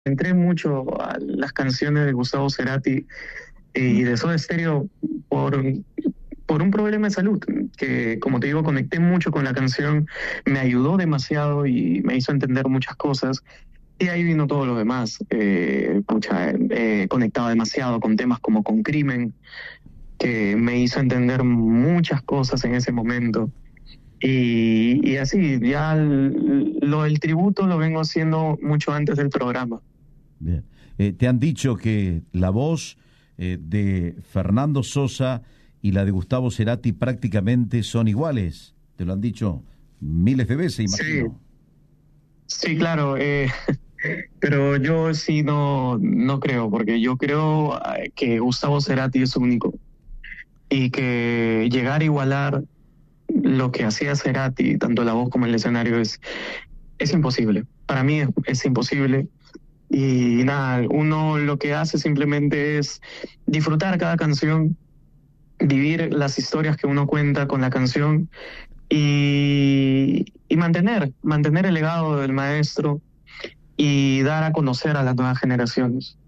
entré mucho a las canciones de Gustavo Cerati y de Soda Stereo por, por un problema de salud, que como te digo, conecté mucho con la canción, me ayudó demasiado y me hizo entender muchas cosas. Y ahí vino todo lo demás. Conectaba demasiado con temas como con Crimen, que me hizo entender muchas cosas en ese momento. Y así, lo del tributo lo vengo haciendo mucho antes del programa. Bien. Te han dicho que la voz de Fernando Sosa y la de Gustavo Cerati prácticamente son iguales. Te lo han dicho miles de veces, Sí, imagino. sí, claro, pero yo sí no creo, porque yo creo que Gustavo Cerati es único y que llegar a igualar lo que hacía Cerati, tanto la voz como el escenario, es imposible. Para mí es imposible. Y nada, uno lo que hace simplemente es disfrutar cada canción, vivir las historias que uno cuenta con la canción y mantener el legado del maestro y dar a conocer a las nuevas generaciones.